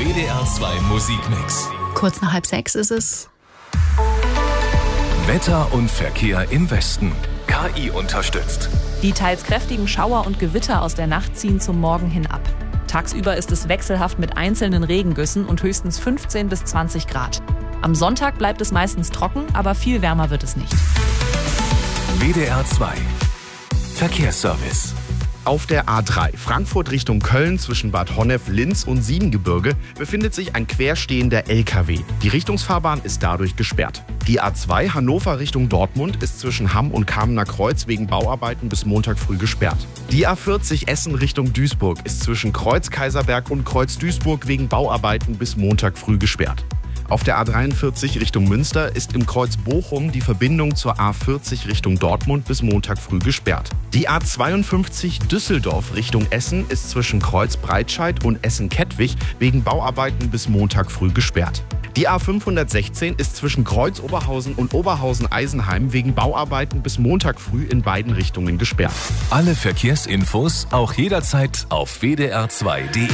WDR 2 Musikmix. Kurz nach 5:30 ist es. Wetter und Verkehr im Westen. KI unterstützt. Die teils kräftigen Schauer und Gewitter aus der Nacht ziehen zum Morgen hin ab. Tagsüber ist es wechselhaft mit einzelnen Regengüssen und höchstens 15 bis 20 Grad. Am Sonntag bleibt es meistens trocken, aber viel wärmer wird es nicht. WDR 2 Verkehrsservice. Auf der A3 Frankfurt Richtung Köln zwischen Bad Honnef, Linz und Siebengebirge befindet sich ein querstehender LKW. Die Richtungsfahrbahn ist dadurch gesperrt. Die A2 Hannover Richtung Dortmund ist zwischen Hamm und Kamener Kreuz wegen Bauarbeiten bis Montag früh gesperrt. Die A40 Essen Richtung Duisburg ist zwischen Kreuz Kaiserberg und Kreuz Duisburg wegen Bauarbeiten bis Montag früh gesperrt. Auf der A43 Richtung Münster ist im Kreuz Bochum die Verbindung zur A40 Richtung Dortmund bis Montag früh gesperrt. Die A52 Düsseldorf Richtung Essen ist zwischen Kreuz Breitscheid und Essen-Kettwig wegen Bauarbeiten bis Montag früh gesperrt. Die A516 ist zwischen Kreuz Oberhausen und Oberhausen-Eisenheim wegen Bauarbeiten bis Montag früh in beiden Richtungen gesperrt. Alle Verkehrsinfos auch jederzeit auf wdr2.de.